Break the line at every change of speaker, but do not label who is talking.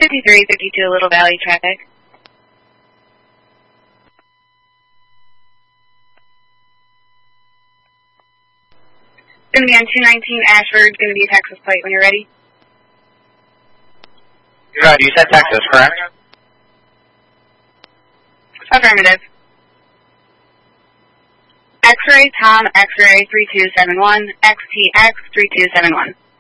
5352 Little Valley traffic. Going to be on 219 Ashford, going to be a Texas plate when you're ready.
You're right, you said Texas, correct?
Affirmative. X-ray Tom X-ray 3271, XTX 3271.